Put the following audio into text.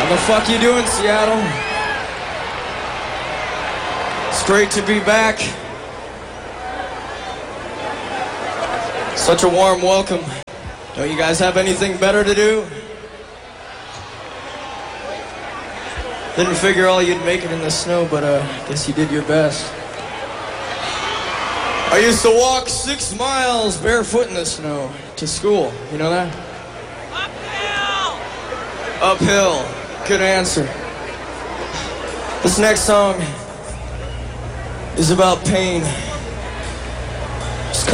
How the fuck you doing, Seattle? It's great to be back. Such a warm welcome. Don't you guys have anything better to do? Didn't figure all you'd make it in the snow, but guess you did your best. I used to walk 6 miles barefoot in the snow to school. You know that? Uphill! Uphill. Good answer. This next song is about pain.